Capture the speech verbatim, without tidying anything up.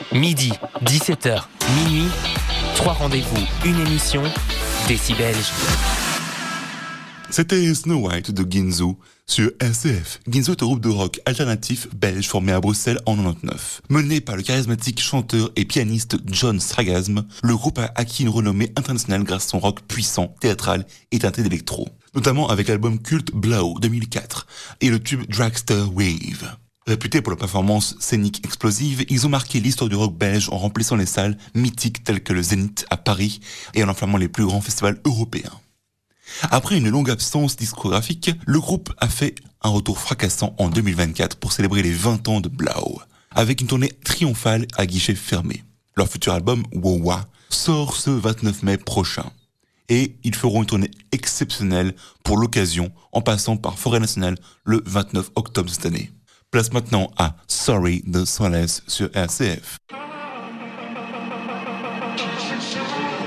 Midi, dix-sept heures, minuit, trois rendez-vous, une émission, Décibelge. C'était Snow White de Ginzo sur R C F. Ginzo est un groupe de rock alternatif belge formé à Bruxelles en quatre-vingt-dix-neuf. Mené par le charismatique chanteur et pianiste John Sraghasm, le groupe a acquis une renommée internationale grâce à son rock puissant, théâtral et teinté d'électro. Notamment avec l'album culte Blow deux mille quatre et le tube Dragster Wave. Réputés pour leur performance scénique explosive, ils ont marqué l'histoire du rock belge en remplissant les salles mythiques telles que le Zénith à Paris et en enflammant les plus grands festivals européens. Après une longue absence discographique, le groupe a fait un retour fracassant en deux mille vingt-quatre pour célébrer les vingt ans de Blow, avec une tournée triomphale à guichet fermé. Leur futur album, Wowa, sort ce vingt-neuf mai prochain. Et ils feront une tournée exceptionnelle pour l'occasion, en passant par Forêt Nationale le vingt-neuf octobre de cette année. Place maintenant à Sorry de Solace sur R C F.